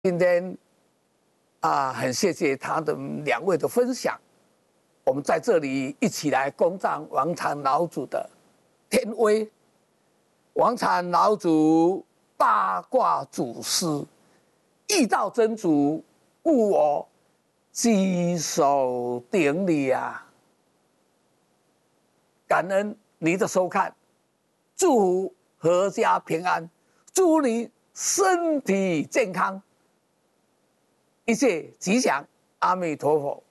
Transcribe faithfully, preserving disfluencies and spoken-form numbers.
今天啊，很谢谢他的两位的分享，我们在这里一起来恭赞王禅老祖的天威。王禅老祖八卦祖师，遇到真主，故我稽首顶礼啊！感恩你的收看，祝福阖家平安，祝你身体健康，一切吉祥，阿弥陀佛。